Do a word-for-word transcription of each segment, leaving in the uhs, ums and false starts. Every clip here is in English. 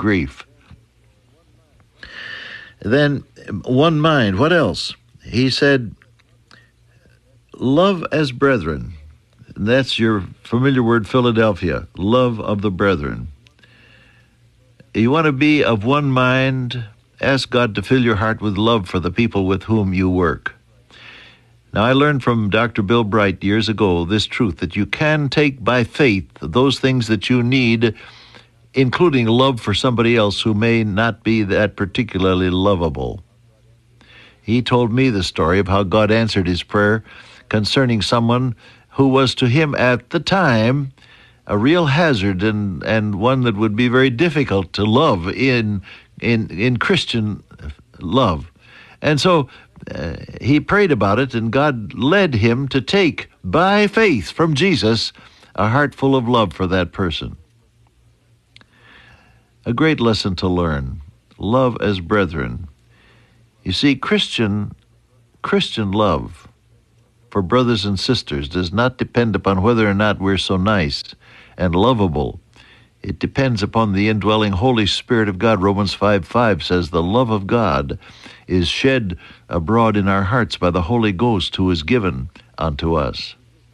grief. Then, one mind, what else? He said, love as brethren. That's your familiar word, Philadelphia, love of the brethren. You want to be of one mind, ask God to fill your heart with love for the people with whom you work. Now, I learned from Doctor Bill Bright years ago this truth, that you can take by faith those things that you need, including love for somebody else who may not be that particularly lovable. He told me the story of how God answered his prayer concerning someone who was to him at the time a real hazard and, and one that would be very difficult to love in in in Christian love. And so uh, he prayed about it, and God led him to take by faith from Jesus a heart full of love for that person. A great lesson to learn. Love as brethren. You see, Christian Christian love for brothers and sisters does not depend upon whether or not we're so nice and lovable. It depends upon the indwelling Holy Spirit of God. Romans five five says the love of God is shed abroad in our hearts by the Holy Ghost who is given unto us.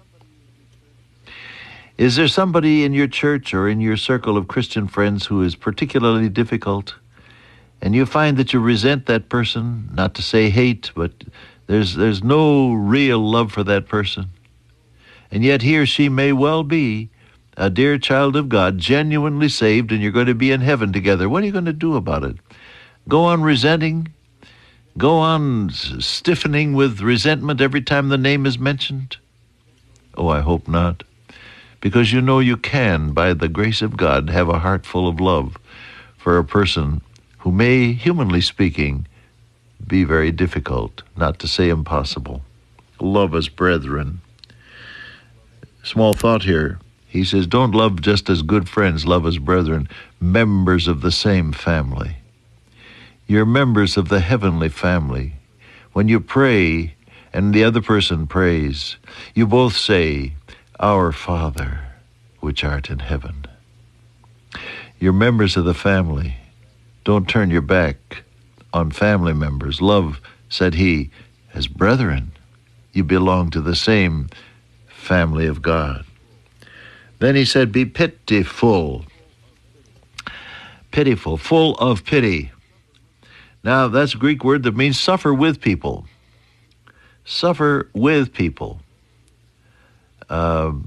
Is there somebody in your church or in your circle of Christian friends who is particularly difficult, and you find that you resent that person, not to say hate, but there's there's no real love for that person, and yet he or she may well be a dear child of God, genuinely saved, and you're going to be in heaven together? What are you going to do about it? Go on resenting? Go on stiffening with resentment every time the name is mentioned? Oh, I hope not. Because you know you can, by the grace of God, have a heart full of love for a person who may, humanly speaking, be very difficult, not to say impossible. Love as brethren. Small thought here. He says, don't love just as good friends, love as brethren, members of the same family. You're members of the heavenly family. When you pray and the other person prays, you both say, Our Father, which art in heaven. You're members of the family. Don't turn your back on family members. Love, said he, as brethren. You belong to the same family of God. Then he said, be pitiful. Pitiful, full of pity. Now, that's a Greek word that means suffer with people. Suffer with people. Um,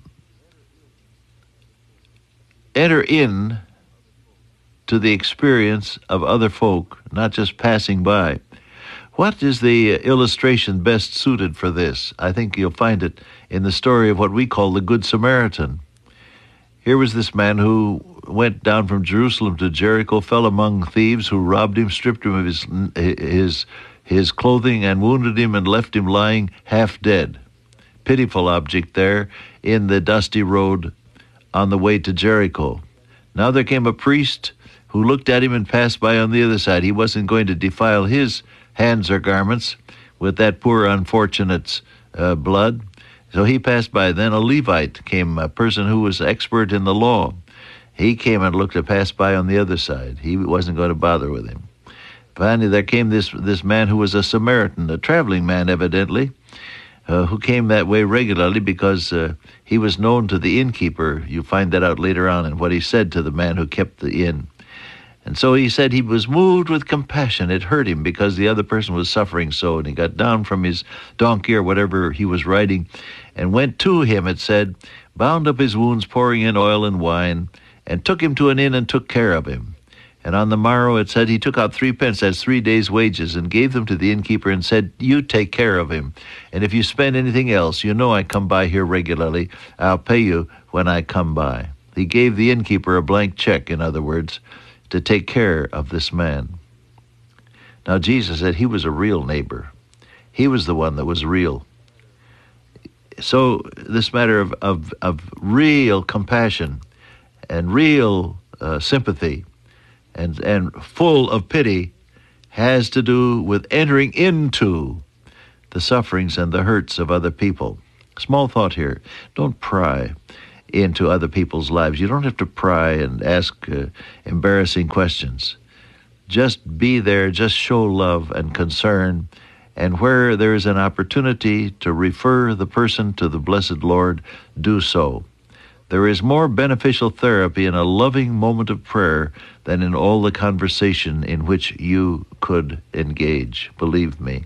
enter in to the experience of other folk, not just passing by. What is the illustration best suited for this? I think you'll find it in the story of what we call the Good Samaritan. Here was this man who went down from Jerusalem to Jericho, fell among thieves who robbed him, stripped him of his his his clothing, and wounded him and left him lying half dead. Pitiful object there in the dusty road on the way to Jericho. Now there came a priest who looked at him and passed by on the other side. He wasn't going to defile his hands or garments with that poor unfortunate's uh, blood. So he passed by. Then a Levite came, a person who was expert in the law. He came and looked and passed by on the other side. He wasn't going to bother with him. Finally, there came this, this man who was a Samaritan, a traveling man evidently, uh, who came that way regularly because uh, he was known to the innkeeper. You find that out later on in what he said to the man who kept the inn. And so he said he was moved with compassion. It hurt him because the other person was suffering so, and he got down from his donkey or whatever he was riding and went to him, it said, bound up his wounds, pouring in oil and wine, and took him to an inn and took care of him. And on the morrow, it said, he took out three pence, that's three days' wages, and gave them to the innkeeper and said, you take care of him. And if you spend anything else, you know I come by here regularly. I'll pay you when I come by. He gave the innkeeper a blank check, in other words, to take care of this man. Now, Jesus said he was a real neighbor. He was the one that was real. So this matter of, of, of real compassion and real uh, sympathy and, and full of pity has to do with entering into the sufferings and the hurts of other people. Small thought here. Don't pry. into other people's lives. You don't have to pry and ask uh, embarrassing questions. Just be there, just show love and concern, and where there is an opportunity to refer the person to the blessed Lord, do so. There is more beneficial therapy in a loving moment of prayer than in all the conversation in which you could engage, believe me.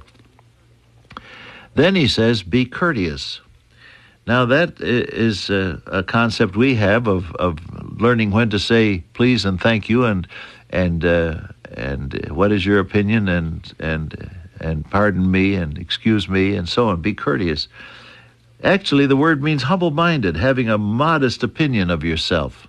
Then he says, be courteous. Now that is a, a concept we have of, of learning when to say please and thank you and and uh, and what is your opinion and and and pardon me and excuse me and so on. Be courteous. Actually, the word means humble-minded, having a modest opinion of yourself.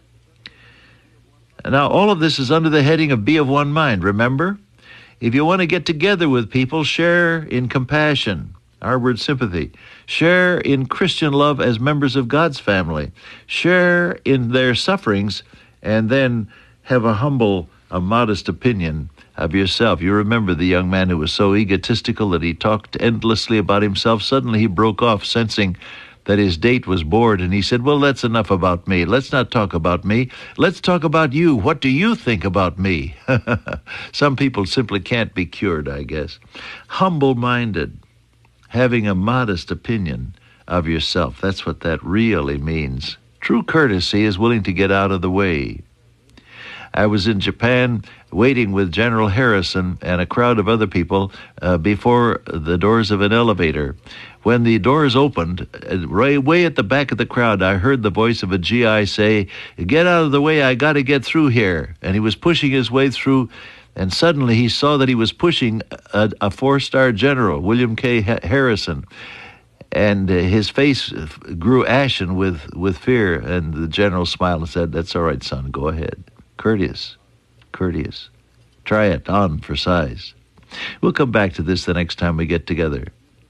Now, all of this is under the heading of be of one mind, remember? If you want to get together with people, share in compassion, our word sympathy. Share in Christian love as members of God's family. Share in their sufferings, and then have a humble, a modest opinion of yourself. You remember the young man who was so egotistical that he talked endlessly about himself. Suddenly he broke off, sensing that his date was bored, and he said, well, that's enough about me. Let's not talk about me. Let's talk about you. What do you think about me? Some people simply can't be cured, I guess. Humble-minded, having a modest opinion of yourself. That's what that really means. True courtesy is willing to get out of the way. I was in Japan waiting with General Harrison and a crowd of other people uh, before the doors of an elevator. When the doors opened, uh, right way at the back of the crowd, I heard the voice of a G I say, get out of the way, I got to get through here. And he was pushing his way through, and suddenly he saw that he was pushing a, a four-star general, William K. Harrison. And uh, his face grew ashen with, with fear, and the general smiled and said, that's all right, son, go ahead. Courteous, courteous. Try it on for size. We'll come back to this the next time we get together.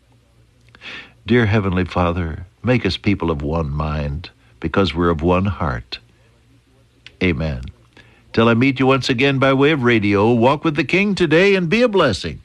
Dear Heavenly Father, make us people of one mind, because we're of one heart. Amen. Till I meet you once again by way of radio, walk with the King today and be a blessing.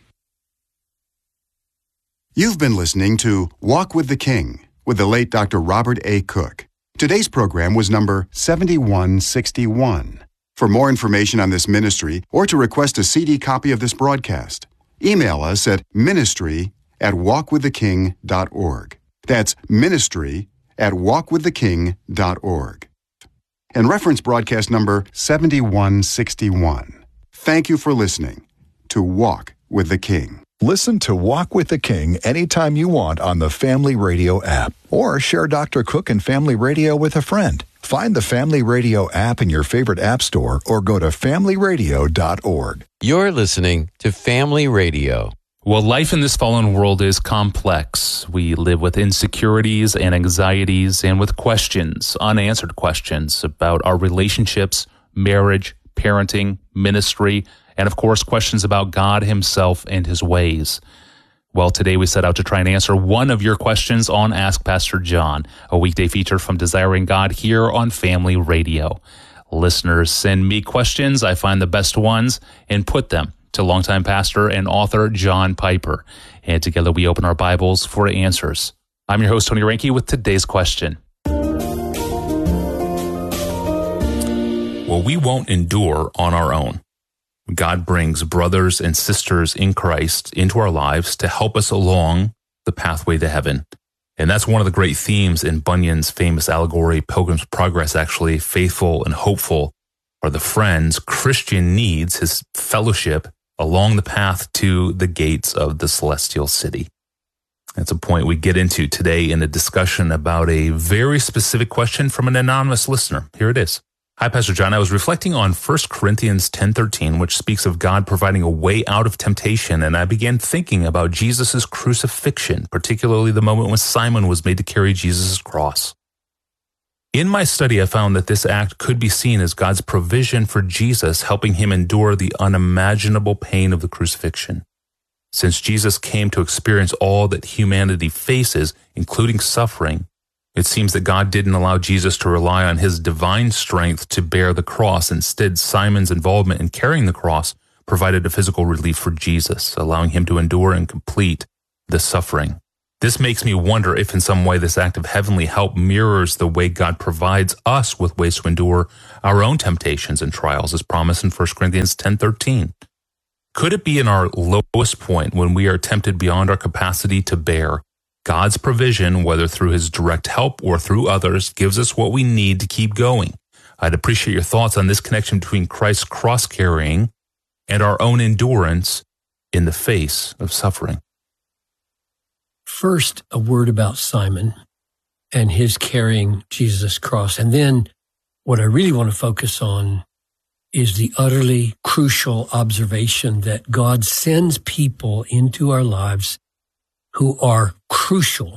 You've been listening to Walk with the King with the late Doctor Robert A. Cook. Today's program was number seventy-one sixty-one. For more information on this ministry or to request a C D copy of this broadcast, email us at ministry at walk with the king dot org. That's ministry at walk with the king dot org. And reference broadcast number seventy-one sixty-one. Thank you for listening to Walk with the King. Listen to Walk with the King anytime you want on the Family Radio app, or share Doctor Cook and Family Radio with a friend. Find the Family Radio app in your favorite app store or go to family radio dot org. You're listening to Family Radio. Well, life in this fallen world is complex. We live with insecurities and anxieties and with questions, unanswered questions about our relationships, marriage, parenting, ministry, and of course, questions about God Himself and His ways. Well, today we set out to try and answer one of your questions on Ask Pastor John, a weekday feature from Desiring God here on Family Radio. Listeners send me questions, I find the best ones, and put them to longtime pastor and author John Piper. And together we open our Bibles for answers. I'm your host, Tony Reinke, with today's question. Well, we won't endure on our own. God brings brothers and sisters in Christ into our lives to help us along the pathway to heaven. And that's one of the great themes in Bunyan's famous allegory, Pilgrim's Progress, actually. Faithful and hopeful are the friends Christian needs, his fellowship, along the path to the gates of the celestial city. That's a point we get into today in a discussion about a very specific question from an anonymous listener. Here it is. Hi, Pastor John. I was reflecting on First Corinthians ten thirteen, which speaks of God providing a way out of temptation, and I began thinking about Jesus' crucifixion, particularly the moment when Simon was made to carry Jesus' cross. In my study, I found that this act could be seen as God's provision for Jesus, helping him endure the unimaginable pain of the crucifixion. Since Jesus came to experience all that humanity faces, including suffering, it seems that God didn't allow Jesus to rely on his divine strength to bear the cross. Instead, Simon's involvement in carrying the cross provided a physical relief for Jesus, allowing him to endure and complete the suffering This makes me wonder if in some way this act of heavenly help mirrors the way God provides us with ways to endure our own temptations and trials, as promised in First Corinthians ten thirteen. Could it be in our lowest point when we are tempted beyond our capacity to bear, God's provision, whether through his direct help or through others, gives us what we need to keep going? I'd appreciate your thoughts on this connection between Christ's cross-carrying and our own endurance in the face of suffering. First, a word about Simon and his carrying Jesus' cross. And then what I really want to focus on is the utterly crucial observation that God sends people into our lives who are crucial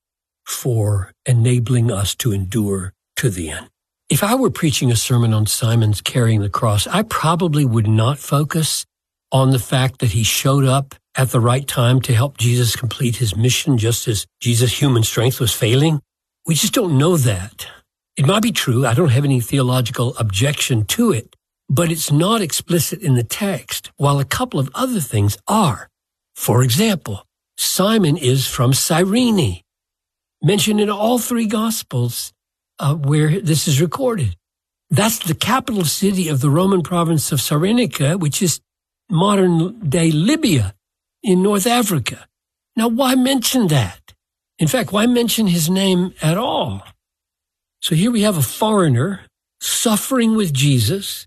for enabling us to endure to the end. If I were preaching a sermon on Simon's carrying the cross, I probably would not focus on the fact that he showed up at the right time to help Jesus complete his mission, just as Jesus' human strength was failing. We just don't know that. It might be true. I don't have any theological objection to it, but it's not explicit in the text, while a couple of other things are. For example, Simon is from Cyrene, mentioned in all three Gospels uh, where this is recorded. That's the capital city of the Roman province of Cyrenaica, which is modern-day Libya in North Africa. Now, why mention that? In fact, why mention his name at all? So here we have a foreigner suffering with Jesus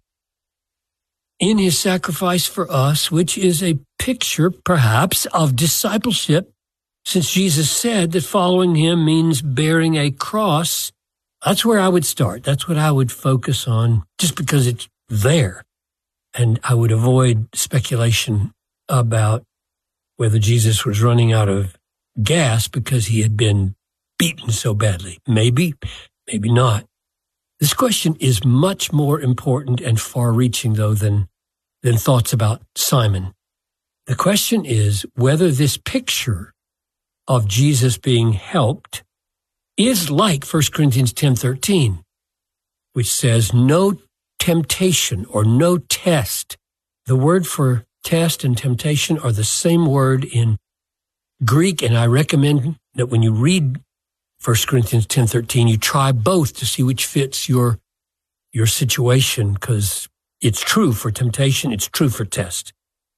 in his sacrifice for us, which is a picture, perhaps, of discipleship, since Jesus said that following him means bearing a cross. That's where I would start. That's what I would focus on, just because it's there. And I would avoid speculation about whether Jesus was running out of gas because he had been beaten so badly. Maybe, maybe not. This question is much more important and far-reaching, though, than, than thoughts about Simon. The question is whether this picture of Jesus being helped is like First Corinthians ten thirteen, which says, no temptation or no test. The word for test and temptation are the same word in Greek, and I recommend that when you read First Corinthians ten thirteen, you try both to see which fits your, your situation, because it's true for temptation, it's true for test.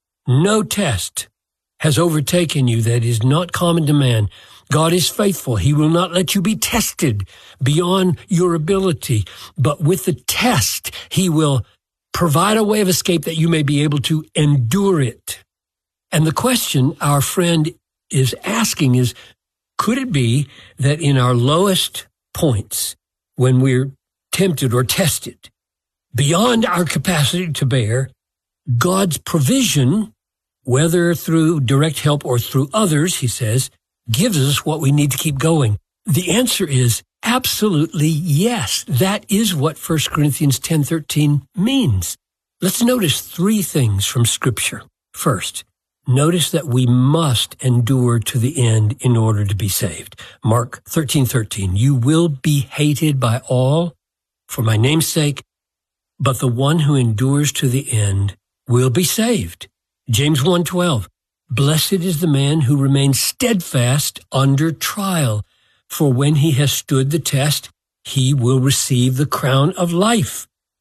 No test has overtaken you that is not common to man. God is faithful. He will not let you be tested beyond your ability. But with the test, he will provide a way of escape that you may be able to endure it. And the question our friend is asking is, could it be that in our lowest points, when we're tempted or tested beyond our capacity to bear, God's provision, whether through direct help or through others, he says, gives us what we need to keep going? The answer is absolutely yes. That is what First Corinthians ten thirteen means. Let's notice three things from Scripture. First, notice that we must endure to the end in order to be saved. Mark thirteen thirteen, you will be hated by all for my name's sake, but the one who endures to the end will be saved. James one twelve, blessed is the man who remains steadfast under trial, for when he has stood the test, he will receive the crown of life.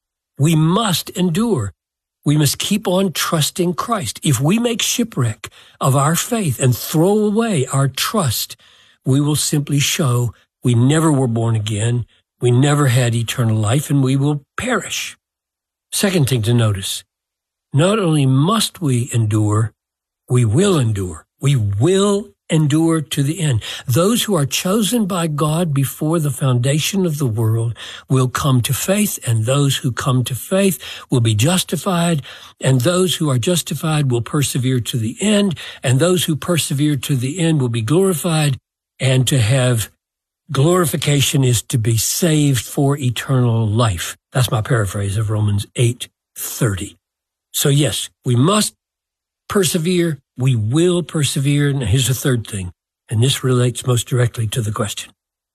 We must endure. We must keep on trusting Christ. If we make shipwreck of our faith and throw away our trust, we will simply show we never were born again, we never had eternal life, and we will perish. Second thing to notice, not only must we endure, we will endure. We will endure to the end. Those who are chosen by God before the foundation of the world will come to faith, and those who come to faith will be justified, and those who are justified will persevere to the end, and those who persevere to the end will be glorified, and to have glorification is to be saved for eternal life. That's my paraphrase of Romans eight thirty. So yes, we must persevere, we will persevere. And here's the third thing, and this relates most directly to the question.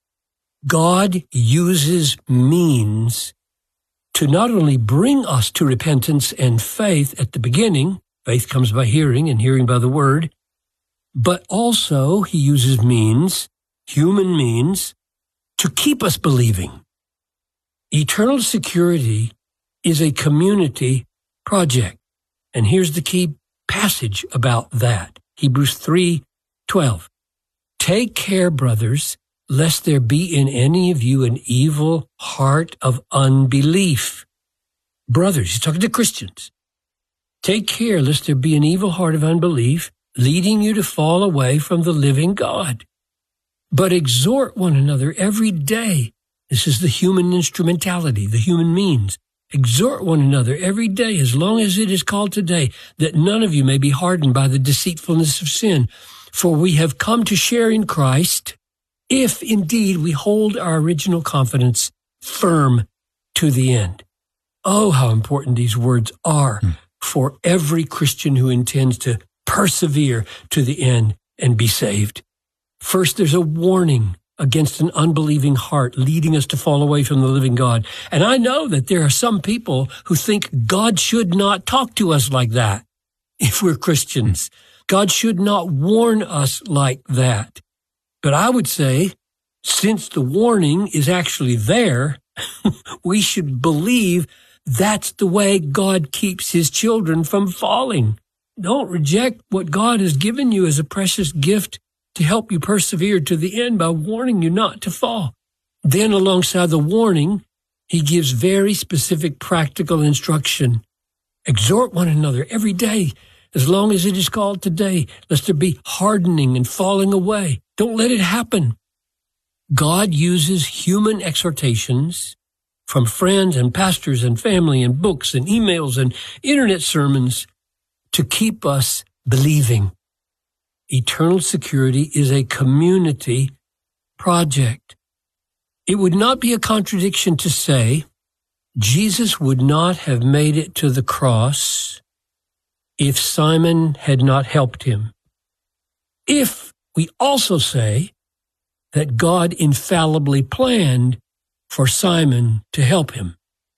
God uses means to not only bring us to repentance and faith at the beginning, faith comes by hearing and hearing by the word, but also he uses means, human means, to keep us believing. Eternal security is a community project. And here's the key passage about that. Hebrews three twelve. Take care, brothers, lest there be in any of you an evil heart of unbelief. Brothers, he's talking to Christians. Take care, lest there be an evil heart of unbelief, leading you to fall away from the living God. But exhort one another every day. This is the human instrumentality, the human means. Exhort one another every day, as long as it is called today, that none of you may be hardened by the deceitfulness of sin. For we have come to share in Christ, if indeed we hold our original confidence firm to the end. Oh, how important these words are hmm. for every Christian who intends to persevere to the end and be saved. First, there's a warning against an unbelieving heart leading us to fall away from the living God. And I know that there are some people who think God should not talk to us like that if we're Christians. God should not warn us like that. But I would say, since the warning is actually there, we should believe that's the way God keeps his children from falling. Don't reject what God has given you as a precious gift to help you persevere to the end by warning you not to fall. Then alongside the warning, he gives very specific practical instruction. Exhort one another every day, as long as it is called today, lest there be hardening and falling away. Don't let it happen. God uses human exhortations from friends and pastors and family and books and emails and internet sermons to keep us believing. Eternal security is a community project. It would not be a contradiction to say Jesus would not have made it to the cross if Simon had not helped him. If we also say that God infallibly planned for Simon to help him.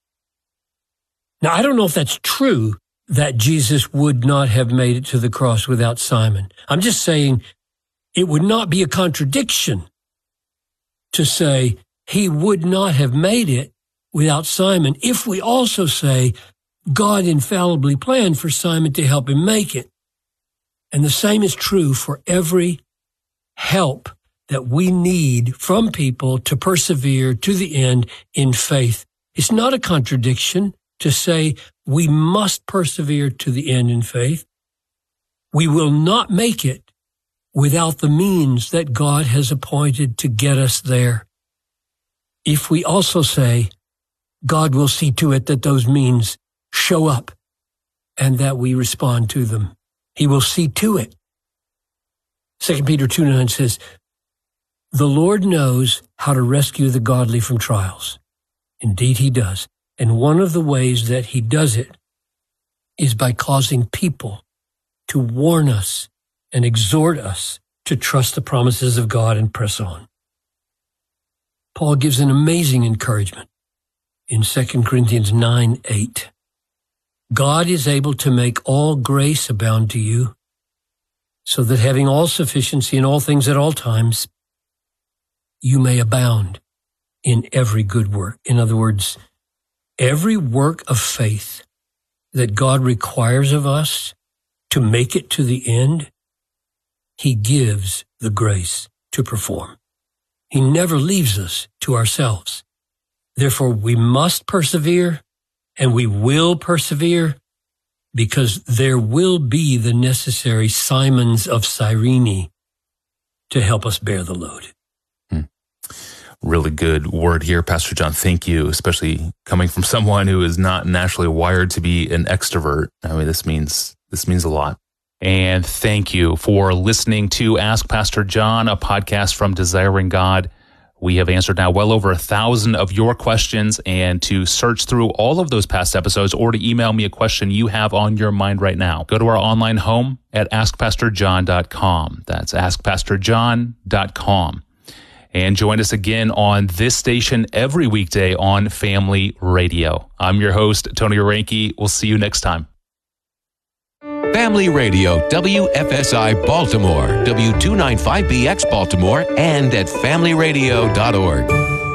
Now, I don't know if that's true, that Jesus would not have made it to the cross without Simon. I'm just saying it would not be a contradiction to say he would not have made it without Simon if we also say God infallibly planned for Simon to help him make it. And the same is true for every help that we need from people to persevere to the end in faith. It's not a contradiction to say we must persevere to the end in faith. We will not make it without the means that God has appointed to get us there. If we also say God will see to it that those means show up and that we respond to them, he will see to it. Second Peter two nine says, the Lord knows how to rescue the godly from trials. Indeed, he does. And one of the ways that he does it is by causing people to warn us and exhort us to trust the promises of God and press on. Paul gives an amazing encouragement in Second Corinthians nine eight. God is able to make all grace abound to you, so that having all sufficiency in all things at all times, you may abound in every good work. In other words, every work of faith that God requires of us to make it to the end, he gives the grace to perform. He never leaves us to ourselves. Therefore, we must persevere, and we will persevere, because there will be the necessary Simons of Cyrene to help us bear the load. Really good word here, Pastor John. Thank you, especially coming from someone who is not naturally wired to be an extrovert. I mean, this means this means a lot. And thank you for listening to Ask Pastor John, a podcast from Desiring God. We have answered now well over a thousand of your questions, and to search through all of those past episodes or to email me a question you have on your mind right now, go to our online home at ask pastor john dot com. That's ask pastor john dot com. And join us again on this station every weekday on Family Radio. I'm your host, Tony Oranke. We'll see you next time. Family Radio, W F S I Baltimore, W two ninety-five B X Baltimore, and at family radio dot org.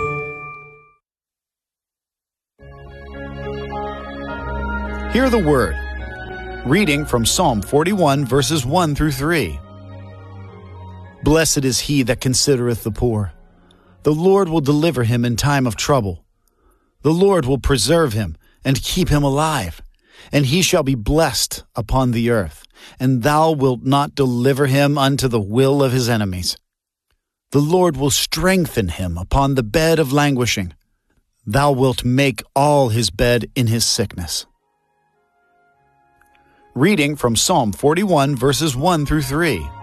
Hear the Word. Reading from Psalm forty-one, verses one through three. Blessed is he that considereth the poor. The Lord will deliver him in time of trouble. The Lord will preserve him and keep him alive, and he shall be blessed upon the earth, and thou wilt not deliver him unto the will of his enemies. The Lord will strengthen him upon the bed of languishing. Thou wilt make all his bed in his sickness. Reading from Psalm forty-one, verses one through three.